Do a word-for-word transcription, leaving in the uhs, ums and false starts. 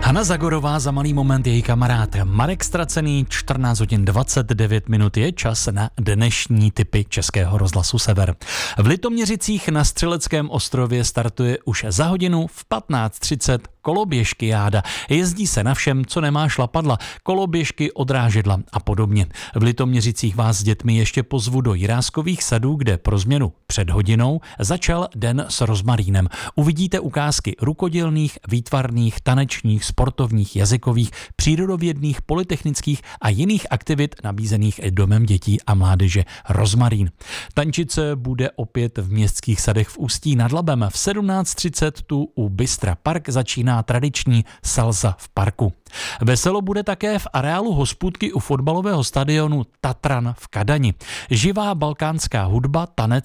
Hana Zagorová, za malý moment její kamarád Marek Stracený, čtrnáct hodin dvacet devět minut je čas na dnešní tipy Českého rozhlasu Sever. V Litoměřicích na Střeleckém ostrově startuje už za hodinu v patnáct třicet koloběžkyáda. Jezdí se na všem, co nemá šlapadla, koloběžky, odrážedla a podobně. V Litoměřicích vás s dětmi ještě pozvu do Jiráskových sadů, kde pro změnu před hodinou začal den s rozmarínem. Uvidíte ukázky rukodělných, výtvarných, tanečních, sportovních, jazykových, přírodovědných, polytechnických a jiných aktivit nabízených domem dětí a mládeže Rozmarín. Tančit se bude opět v městských sadech v Ústí nad Labem. V sedmnáct třicet tu u Bystra Park začíná tradiční salsa v parku. Veselo bude také v areálu hospůdky u fotbalového stadionu Tatran v Kadani. Živá balkánská hudba, tanec